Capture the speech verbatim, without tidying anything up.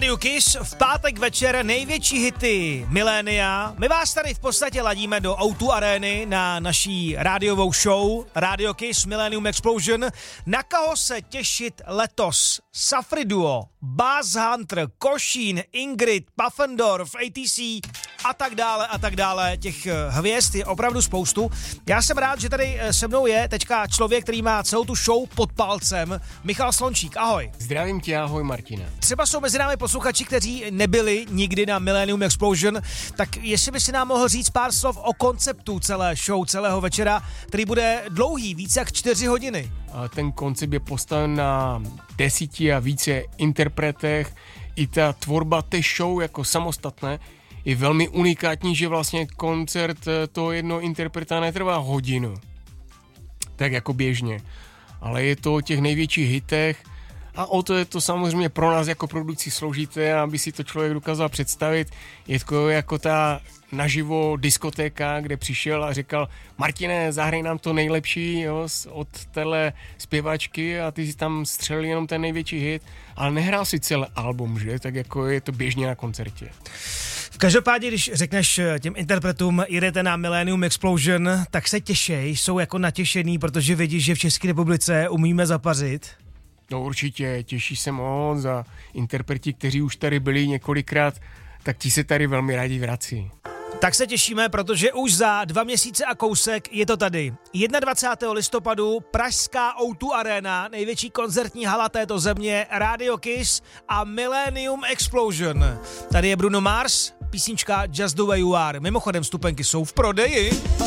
Rádio Kiss, v pátek večer největší hity milénia. My vás tady v podstatě ladíme do ó dva Areny na naší rádiovou show Radio Kiss Millennium Explosion. Na koho se těšit letos? Safri Duo, Buzz Hunter, Košín, Ingrid, Puffendorf, A T C a tak dále a tak dále. Těch hvězd je opravdu spoustu. Já jsem rád, že tady se mnou je teďka člověk, který má celou tu show pod palcem. Michal Slončík, ahoj. Zdravím tě, ahoj Martina. Třeba jsou mezi námi posluchači, kteří nebyli nikdy na Millennium Explosion, tak jestli by si nám mohl říct pár slov o konceptu celé show, celého večera, který bude dlouhý, více jak čtyři hodiny. A ten koncept je postaven na desíti a více interpretech. I ta tvorba té show jako samostatné je velmi unikátní, že vlastně koncert toho jednoho interpreta netrvá hodinu, tak jako běžně. Ale je to o těch největších hitech a o to je to samozřejmě pro nás jako produkci složité, aby si to člověk dokázal představit. Je to jako ta naživo diskotéka, kde přišel a říkal: Martine, zahraj nám to nejlepší, jo, od téhle zpěvačky, a ty si tam střelil jenom ten největší hit, ale nehrál si celý album, že? Tak jako je to běžně na koncertě. V každopádě, když řekneš těm interpretům, jedete na Millennium Explosion, tak se těšej, jsou jako natěšený, protože vidíš, že v České republice umíme zapařit. No určitě, těší se moc a interpreti, kteří už tady byli několikrát, tak ti se tady velmi rádi vrací. Tak se těšíme, protože už za dva měsíce a kousek je to tady. dvacátého prvního listopadu Pražská ó dva Arena, největší koncertní hala této země, Radio Kiss a Millennium Explosion. Tady je Bruno Mars, písnička Just the Way You Are. Mimochodem vstupenky jsou v prodeji.